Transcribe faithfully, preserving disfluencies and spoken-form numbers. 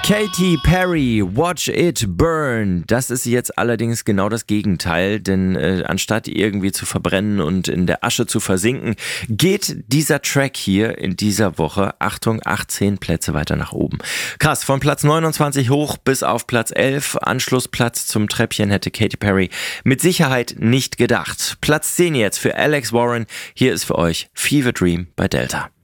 Katy Perry, Watch It Burn. Das ist jetzt allerdings genau das Gegenteil, denn äh, anstatt irgendwie zu verbrennen und in der Asche zu versinken, geht dieser Track hier in dieser Woche, Achtung, achtzehn Plätze weiter nach oben. Krass, von Platz neunundzwanzig hoch bis auf Platz elf. Anschlussplatz zum Treppchen hätte Katy Perry mit Sicherheit nicht gedacht. Platz zehn jetzt für Alex Warren. Hier ist für euch Fever Dream bei Delta.